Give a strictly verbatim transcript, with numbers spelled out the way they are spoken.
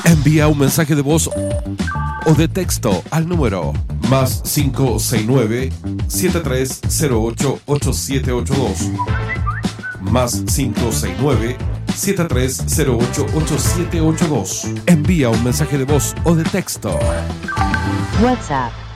Envía un mensaje de voz o de texto al número más cinco seis nueve, siete tres cero ocho, ocho siete ocho dos. Más cinco seis nueve, siete tres cero ocho, ocho siete ocho dos. Envía un mensaje de voz o de texto. WhatsApp